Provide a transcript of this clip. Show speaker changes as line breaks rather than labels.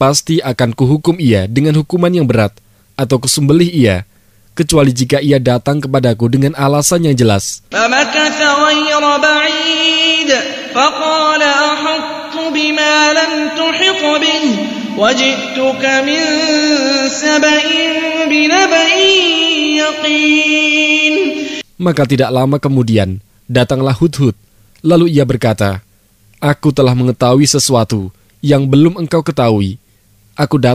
pasti akan kuhukum ia dengan hukuman yang berat, atau kusembelih ia, kecuali jika ia datang kepadaku dengan alasan yang jelas.
فَمَكَثَ غَيْرَ بَعِيدٍ فَقَالَ أَحَطتُ بِمَا لَمْ تُحِطْ بِهِ وَجِئْتُكَ مِنْ سَبَإٍ بِنَبَإٍ يَقِينٍ.
Maka tidak lama kemudian, datanglah Hudhud. Lalu ia berkata, Aku telah mengetahui sesuatu yang belum engkau ketahui. Aku datang